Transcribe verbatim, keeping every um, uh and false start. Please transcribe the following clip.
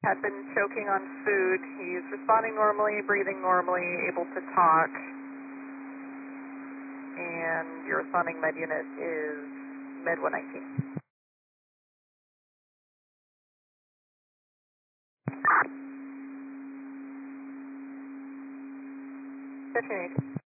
Had been choking on food. He's responding normally, breathing normally, able to talk. And your responding med unit is med one nineteen. fifteen eighteen.